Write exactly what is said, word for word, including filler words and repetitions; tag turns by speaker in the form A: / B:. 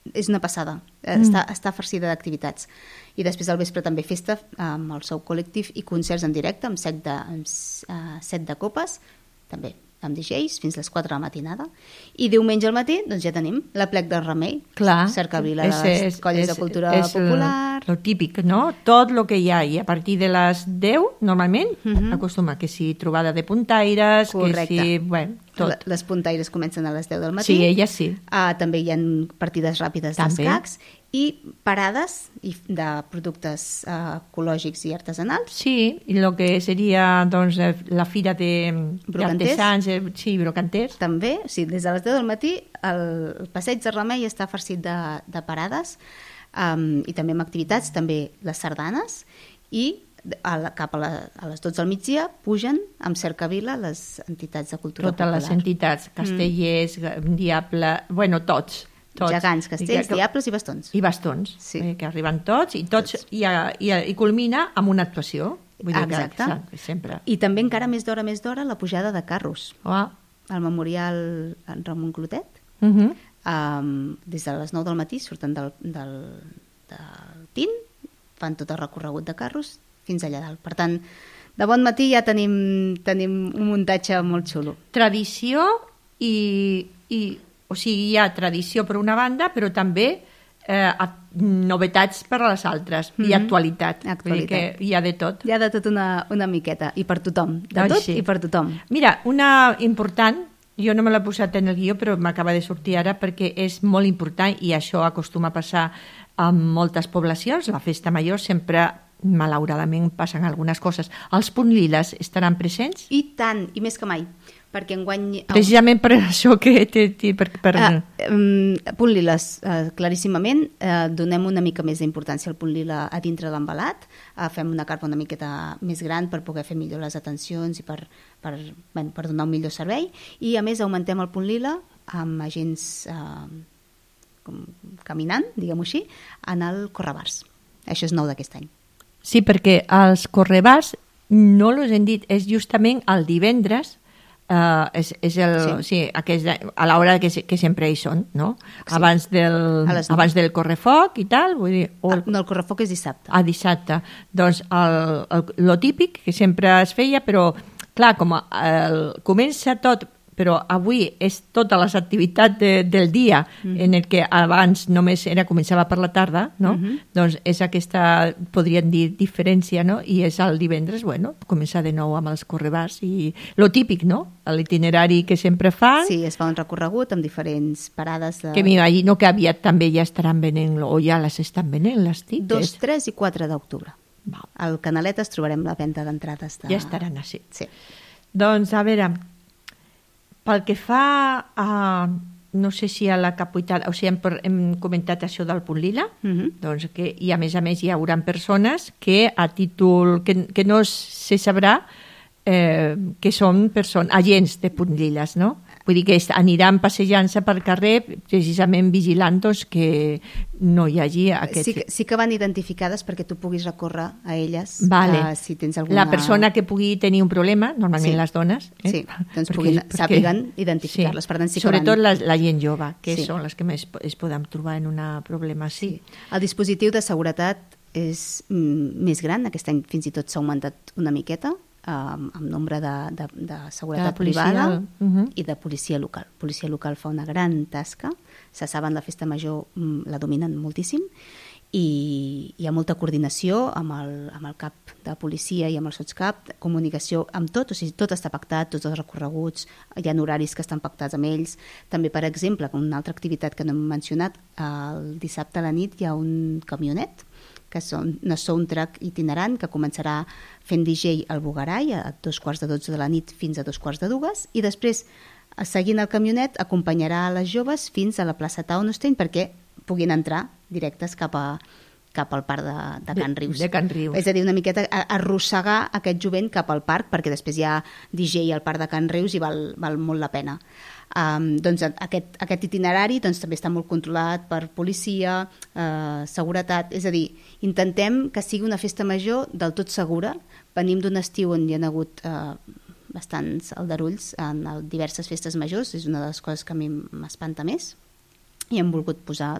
A: és una passada, mm. està, està farcida d'activitats. I després al vespre també festa amb el Sou Col·lectiu i concerts en directe amb set de, amb, uh, set de copes, també amb D Js fins les quatre de la matinada, i diumenge al matí doncs ja tenim la plec del Remei.
B: Clar,
A: cercavila de les colles de cultura
B: és
A: popular,
B: el, el típic, no? Tot el que hi ha, i a partir de les deu normalment uh -huh. acostuma que si trobada de puntaires.
A: Correcte.
B: Que si, bueno, tot.
A: Les puntaires comencen a les deu del matí.
B: Sí, elles sí.
A: Uh, també hi ha partides ràpides d'escacs i parades de productes uh, ecològics i artesanals.
B: Sí, i el que seria doncs, la fira d'artesans, sí, brocanters.
A: També, sí, des de les deu del matí el, el passeig de Remei està farcit de, de parades um, i també amb activitats, també les sardanes, i a la, cap a, la, a les dotze del migdia pugen amb cercavila les entitats de cultura
B: Totes
A: popular.
B: les entitats, Castellers, mm. Diable, bueno, tots. Tots.
A: Gegants, castells, que, diables i bastons.
B: I bastons,
A: sí.
B: eh, que arriben tots, i tots, tots. I, i, i culmina amb una actuació. Vull dir
A: Exacte.
B: Que, sempre.
A: I també encara més d'hora, més d'hora, la pujada de carros.
B: Oh.
A: Al memorial en Ramon Clotet.
B: Uh -huh.
A: um, des de les nou del matí surten del, del, del Tin, fan tot el recorregut de carros fins allà dalt. Per tant, de bon matí ja tenim, tenim un muntatge molt xulo.
B: Tradició i... i o sigui, hi ha tradició per una banda, però també eh, novetats per a les altres, mm -hmm. i actualitat.
A: actualitat.
B: Que hi ha de tot.
A: Hi ha de tot una, una miqueta, i per tothom. De
B: doncs
A: tot
B: sí.
A: i per tothom.
B: Mira, una important, jo no me l'he posat en el guió, però m'acaba de sortir ara perquè és molt important, i això acostuma a passar en moltes poblacions. La festa major sempre, malauradament, passen algunes coses. Els punts liles estaran presents?
A: I tant, i més que mai. Perquè enguany...
B: Precisament per això que... Te, te, per, per...
A: Uh, um, punt liles, uh, claríssimament, uh, donem una mica més d'importància al punt lila a dintre de l'embalat, uh, fem una carpa una miqueta més gran per poder fer millor les atencions i per, per, bueno, per donar un millor servei, i a més augmentem el punt lila amb agents uh, com, caminant, diguem-ho així, en el correbars. Això és nou d'aquest any.
B: Sí, perquè els correbars, no los hem dit, és justament el divendres. Uh, és, és el, sí. Sí, aquest, a l'hora que, que sempre hi són, no? Sí. Abans, del, abans del correfoc i tal, vull dir... O el,
A: no, el correfoc és dissabte.
B: Ah, dissabte. Doncs el, el, lo típic que sempre es feia, però clar, com el, comença tot, però avui és totes les activitats de, del dia, mm -hmm. en el que abans només era començava per la tarda, no? Mm -hmm. Doncs és aquesta, podríem dir, diferència, no? I és el divendres, bueno, començar de nou amb els correbars i lo típic, no? L'itinerari que sempre fan.
A: Sí, es fa un recorregut amb diferents parades de...
B: Que m'imagino que aviat també ja estaran venent, o ja les estan venent, les tiques.
A: dos, tres i quatre d'octubre. Al Canaletes trobarem la venda d'entrades. De...
B: Ja estaran així.
A: Sí.
B: Doncs, a veure... Pel que fa a, no sé si a la capital, o sigui, hem, hem comentat això del punt lila, uh -huh. doncs que, i a més a més hi haurà persones que a títol, que, que no se sabrà eh, que són persones, agents de punt liles, no? Vull dir que aniran passejant-se pel carrer precisament vigilant doncs, que no hi hagi aquest...
A: Sí, sí que van identificades perquè tu puguis recórrer a elles
B: vale.
A: uh, si tens alguna...
B: La persona que pugui tenir un problema, normalment
A: sí.
B: les dones... Eh?
A: Sí, doncs perquè, puguin, perquè, sàpiguen identificar-les.
B: Sí.
A: Per tant, sí que
B: sobretot
A: van...
B: la, la gent jove, que
A: sí.
B: són les que més es poden trobar en un problema així.
A: Sí. El dispositiu de seguretat és mm, més gran, aquest any fins i tot s'ha augmentat una miqueta, amb, amb nombre de, de, de seguretat de privada
B: uh -huh.
A: i de policia local. Policia local fa una gran tasca, se saben la festa major la dominen moltíssim i hi ha molta coordinació amb el, amb el cap de policia i amb el sotscap, comunicació amb tot, o sigui, tot està pactat, tots els recorreguts, hi ha horaris que estan pactats amb ells. També, per exemple, una altra activitat que no hem mencionat, el dissabte a la nit hi ha un camionet que són una soundtrack itinerant que començarà fent D J al Bugarai a dos quarts de dotze de la nit fins a dos quarts de dues i després, seguint el camionet, acompanyarà a les joves fins a la plaça Taunusstein perquè puguin entrar directes cap a cap al parc de, de Can Rius.
B: De, de Can Rius.
A: És a dir, una miqueta arrossegar aquest jovent cap al parc perquè després hi ha D J al parc de Can Rius i val, val molt la pena. Um, doncs aquest, aquest itinerari doncs, també està molt controlat per policia, eh, seguretat, és a dir, intentem que sigui una festa major del tot segura. Venim d'un estiu on hi ha hagut eh, bastants aldarulls en diverses festes majors, és una de les coses que a mi m'espanta més, i hem volgut posar